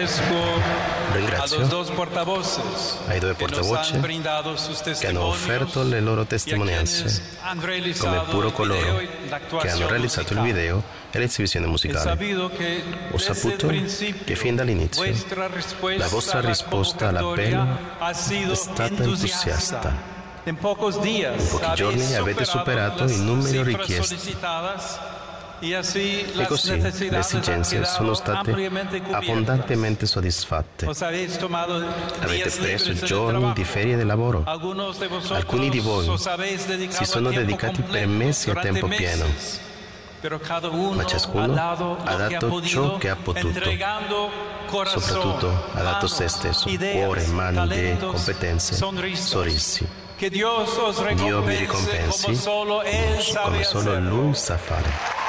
Ringrazio ai due portavoce che hanno offerto le loro testimonianze, come pure coloro che hanno realizzato il video e l'esibizione musicale. Ho saputo che fin dall'inizio la vostra risposta all'appello è stata entusiasta. In pochi giorni avete superato i numeri richiesti e così le esigenze sono state abbondantemente soddisfatte. Avete preso giorni di ferie di lavoro. Alcuni di voi si sono dedicati per mesi a tempo pieno, ma ciascuno ha dato ciò che ha potuto. Soprattutto ha dato se stesso, cuore, mani, idee, competenze, sorrisi. Dio vi ricompensi come solo Lui sa fare.